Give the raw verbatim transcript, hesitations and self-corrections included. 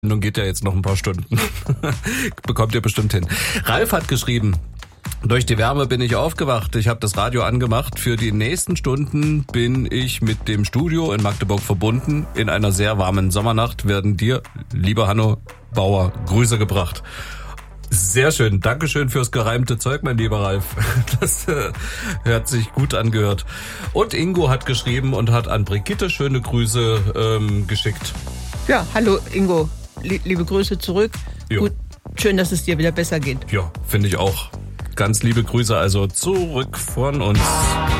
Nun geht ja jetzt noch ein paar Stunden. Bekommt ihr bestimmt hin. Ralf hat geschrieben: Durch die Wärme bin ich aufgewacht. Ich habe das Radio angemacht. Für die nächsten Stunden bin ich mit dem Studio in Magdeburg verbunden. In einer sehr warmen Sommernacht werden dir, lieber Hanno Bauer, Grüße gebracht. Sehr schön. Dankeschön fürs gereimte Zeug, mein lieber Ralf. Das äh, hat sich gut angehört. Und Ingo hat geschrieben und hat an Brigitte schöne Grüße ähm, geschickt. Ja, hallo Ingo. Liebe Grüße zurück. Jo. Gut, schön, dass es dir wieder besser geht. Ja, finde ich auch. Ganz liebe Grüße also zurück von uns.